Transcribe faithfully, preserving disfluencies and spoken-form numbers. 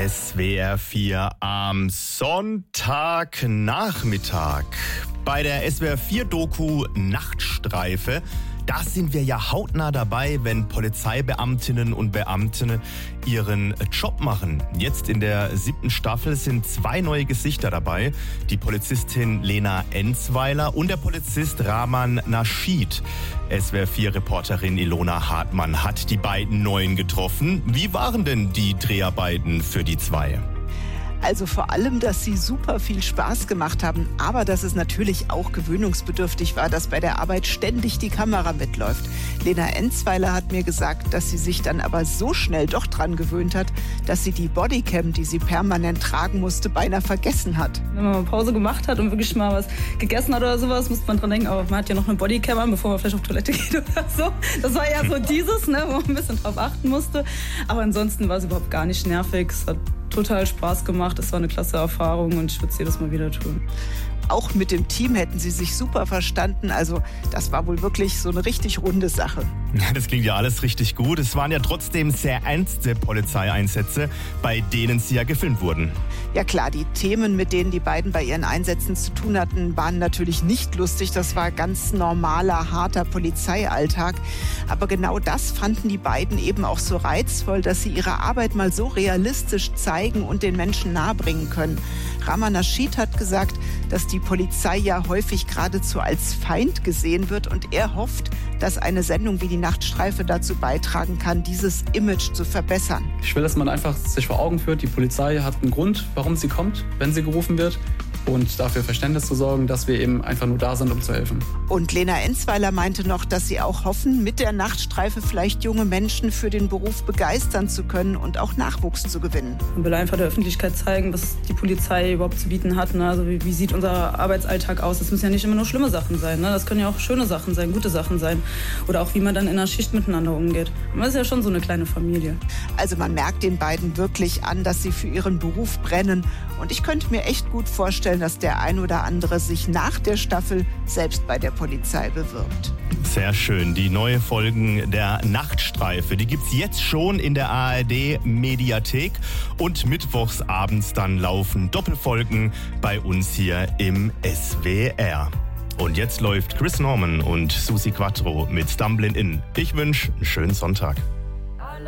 S W R vier am Sonntagnachmittag. Bei der S W R vier Doku Nachtstreife, da sind wir ja hautnah dabei, wenn Polizeibeamtinnen und Beamte ihren Job machen. Jetzt in der siebten Staffel sind zwei neue Gesichter dabei. Die Polizistin Lena Enzweiler und der Polizist Rahman Nasheed. S W R vier Reporterin Ilona Hartmann hat die beiden Neuen getroffen. Wie waren denn die Dreharbeiten für die zwei? Also vor allem, dass sie super viel Spaß gemacht haben, aber dass es natürlich auch gewöhnungsbedürftig war, dass bei der Arbeit ständig die Kamera mitläuft. Lena Enzweiler hat mir gesagt, dass sie sich dann aber so schnell doch dran gewöhnt hat, dass sie die Bodycam, die sie permanent tragen musste, beinahe vergessen hat. Wenn man mal Pause gemacht hat und wirklich mal was gegessen hat oder sowas, muss man dran denken, aber man hat ja noch eine Bodycam an, bevor man vielleicht auf Toilette geht oder so. Das war ja so dieses, ne, wo man ein bisschen drauf achten musste. Aber ansonsten war es überhaupt gar nicht nervig. Es hat total Spaß gemacht. Es war eine klasse Erfahrung und ich würde es jedes Mal wieder tun. Auch mit dem Team hätten sie sich super verstanden. Also das war wohl wirklich so eine richtig runde Sache. Das klingt ja alles richtig gut. Es waren ja trotzdem sehr ernste Polizeieinsätze, bei denen sie ja gefilmt wurden. Ja klar, die Themen, mit denen die beiden bei ihren Einsätzen zu tun hatten, waren natürlich nicht lustig. Das war ganz normaler, harter Polizeialltag. Aber genau das fanden die beiden eben auch so reizvoll, dass sie ihre Arbeit mal so realistisch zeigen und den Menschen nahebringen können. Rahman Nasheed hat gesagt, dass die Polizei ja häufig geradezu als Feind gesehen wird und er hofft, dass eine Sendung wie die Nachtstreife dazu beitragen kann, dieses Image zu verbessern. Ich will, dass man einfach sich vor Augen führt, die Polizei hat einen Grund, warum sie kommt, wenn sie gerufen wird. Und dafür Verständnis zu sorgen, dass wir eben einfach nur da sind, um zu helfen. Und Lena Enzweiler meinte noch, dass sie auch hoffen, mit der Nachtstreife vielleicht junge Menschen für den Beruf begeistern zu können und auch Nachwuchs zu gewinnen. Man will einfach der Öffentlichkeit zeigen, was die Polizei überhaupt zu bieten hat. Ne? Also wie, wie sieht unser Arbeitsalltag aus? Das müssen ja nicht immer nur schlimme Sachen sein. Ne? Das können ja auch schöne Sachen sein, gute Sachen sein. Oder auch wie man dann in der Schicht miteinander umgeht. Man ist ja schon so eine kleine Familie. Also man merkt den beiden wirklich an, dass sie für ihren Beruf brennen. Und ich könnte mir echt gut vorstellen, dass der ein oder andere sich nach der Staffel selbst bei der Polizei bewirbt. Sehr schön. Die neue Folgen der Nachtstreife, die gibt's jetzt schon in der A R D-Mediathek. Und mittwochs abends dann laufen Doppelfolgen bei uns hier im S W R. Und jetzt läuft Chris Norman und Susi Quattro mit Stumblin' In. Ich wünsche einen schönen Sonntag.